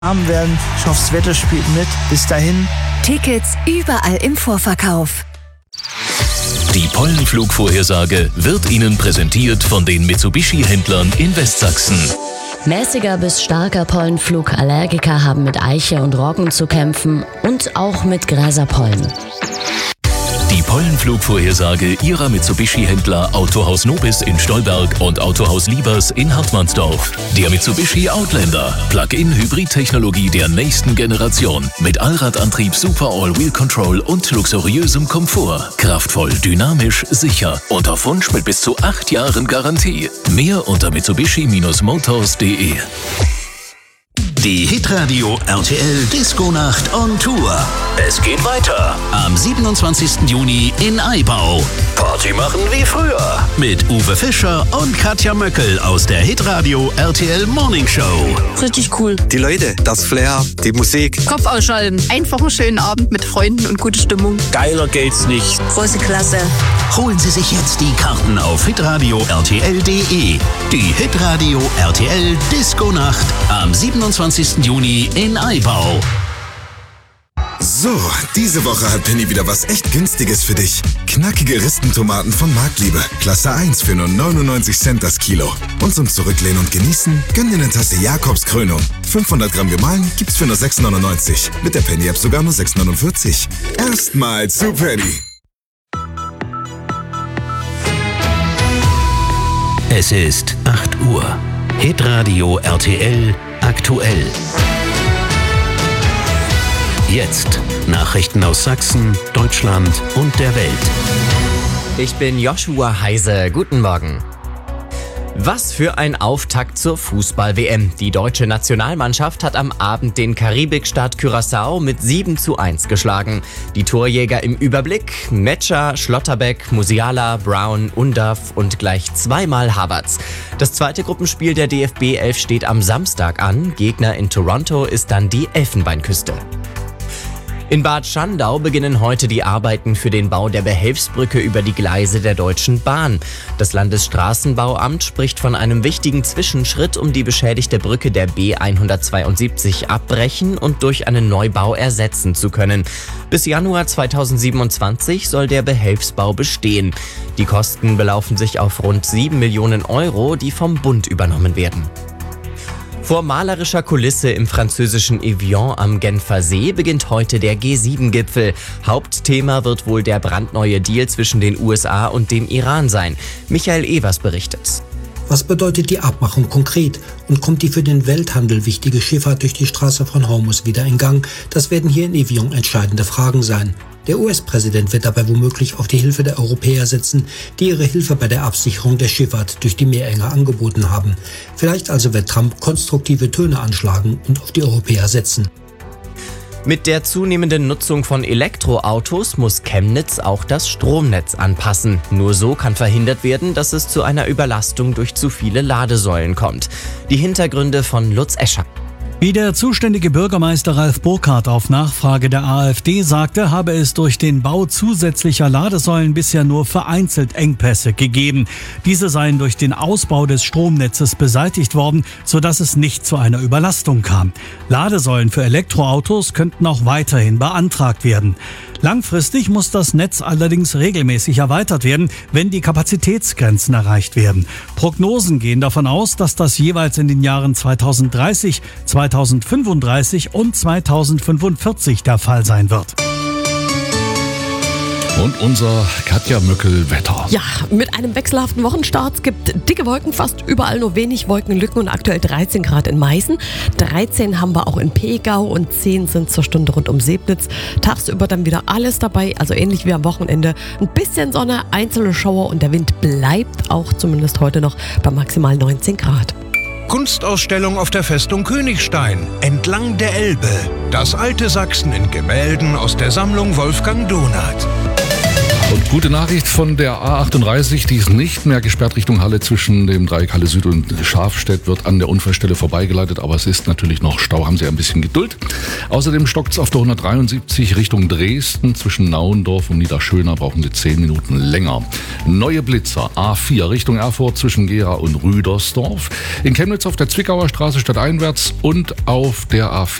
warm werden. Ich hoffe, das Wetter spielt mit. Bis dahin. Tickets überall im Vorverkauf. Die Pollenflugvorhersage wird Ihnen präsentiert von den Mitsubishi-Händlern in Westsachsen. Mäßiger bis starker Pollenflug. Allergiker haben mit Eiche und Roggen zu kämpfen und auch mit Gräserpollen. Die Pollenflugvorhersage Ihrer Mitsubishi-Händler Autohaus Nobis in Stolberg und Autohaus Liebers in Hartmannsdorf. Der Mitsubishi Outlander. Plug-in-Hybrid-Technologie der nächsten Generation. Mit Allradantrieb, Super All-Wheel Control und luxuriösem Komfort. Kraftvoll, dynamisch, sicher. Und auf Wunsch mit bis zu 8 Jahren Garantie. Mehr unter mitsubishi-motors.de. Die Hitradio RTL Disco-Nacht on Tour. Es geht weiter am 27. Juni in Aibau. Party machen wie früher mit Uwe Fischer und Katja Möckel aus der Hitradio RTL Morning Show. Richtig cool. Die Leute, das Flair, die Musik. Kopf ausschalten. Einfach einen schönen Abend mit Freunden und gute Stimmung. Geiler geht's nicht. Große Klasse. Holen Sie sich jetzt die Karten auf hitradio rtl.de. Die Hitradio RTL Disco-Nacht am 27. Juni in Aibau. So, diese Woche hat Penny wieder was echt Günstiges für dich. Knackige Ristentomaten von Marktliebe. Klasse 1 für nur 99 Cent das Kilo. Und zum Zurücklehnen und Genießen, gönn dir eine Tasse Jakobskrönung. 500 Gramm gemahlen gibt's für nur 6,99. Mit der Penny-App sogar nur 6,49. Erstmal zu Penny. Es ist 8 Uhr. Hitradio RTL aktuell. Jetzt Nachrichten aus Sachsen, Deutschland und der Welt. Ich bin Joshua Heise. Guten Morgen. Was für ein Auftakt zur Fußball-WM. Die deutsche Nationalmannschaft hat am Abend den Karibikstaat Curaçao mit 7:1 geschlagen. Die Torjäger im Überblick: Metscher, Schlotterbeck, Musiala, Brown, Undav und gleich zweimal Havertz. Das zweite Gruppenspiel der DFB 11 steht am Samstag an. Gegner in Toronto ist dann die Elfenbeinküste. In Bad Schandau beginnen heute die Arbeiten für den Bau der Behelfsbrücke über die Gleise der Deutschen Bahn. Das Landesstraßenbauamt spricht von einem wichtigen Zwischenschritt, um die beschädigte Brücke der B172 abbrechen und durch einen Neubau ersetzen zu können. Bis Januar 2027 soll der Behelfsbau bestehen. Die Kosten belaufen sich auf rund 7 Millionen Euro, die vom Bund übernommen werden. Vor malerischer Kulisse im französischen Evian am Genfer See beginnt heute der G7-Gipfel. Hauptthema wird wohl der brandneue Deal zwischen den USA und dem Iran sein. Michael Evers berichtet. Was bedeutet die Abmachung konkret und kommt die für den Welthandel wichtige Schifffahrt durch die Straße von Hormuz wieder in Gang? Das werden hier in Evian entscheidende Fragen sein. Der US-Präsident wird dabei womöglich auf die Hilfe der Europäer setzen, die ihre Hilfe bei der Absicherung der Schifffahrt durch die Meerenge angeboten haben. Vielleicht also wird Trump konstruktive Töne anschlagen und auf die Europäer setzen. Mit der zunehmenden Nutzung von Elektroautos muss Chemnitz auch das Stromnetz anpassen. Nur so kann verhindert werden, dass es zu einer Überlastung durch zu viele Ladesäulen kommt. Die Hintergründe von Lutz Escher. Wie der zuständige Bürgermeister Ralf Burkhardt auf Nachfrage der AfD sagte, habe es durch den Bau zusätzlicher Ladesäulen bisher nur vereinzelt Engpässe gegeben. Diese seien durch den Ausbau des Stromnetzes beseitigt worden, sodass es nicht zu einer Überlastung kam. Ladesäulen für Elektroautos könnten auch weiterhin beantragt werden. Langfristig muss das Netz allerdings regelmäßig erweitert werden, wenn die Kapazitätsgrenzen erreicht werden. Prognosen gehen davon aus, dass das jeweils in den Jahren 2030, 2035 und 2045 der Fall sein wird. Und unser Katja Möckel-Wetter. Ja, mit einem wechselhaften Wochenstart. Es gibt dicke Wolken, fast überall nur wenig Wolkenlücken und aktuell 13 Grad in Meißen. 13 haben wir auch in Pegau und 10 sind zur Stunde rund um Sebnitz. Tagsüber dann wieder alles dabei, also ähnlich wie am Wochenende. Ein bisschen Sonne, einzelne Schauer und der Wind bleibt auch zumindest heute noch bei maximal 19 Grad. Kunstausstellung auf der Festung Königstein, entlang der Elbe. Das alte Sachsen in Gemälden aus der Sammlung Wolfgang Donath. Und gute Nachricht von der A38, die ist nicht mehr gesperrt Richtung Halle zwischen dem Dreieck Halle Süd und Schafstedt, wird an der Unfallstelle vorbeigeleitet, aber es ist natürlich noch Stau, haben Sie ein bisschen Geduld. Außerdem stockt es auf der 173 Richtung Dresden zwischen Nauendorf und Niederschöner, brauchen Sie 10 Minuten länger. Neue Blitzer, A4 Richtung Erfurt zwischen Gera und Rüdersdorf, in Chemnitz auf der Zwickauer Straße stadteinwärts und auf der A4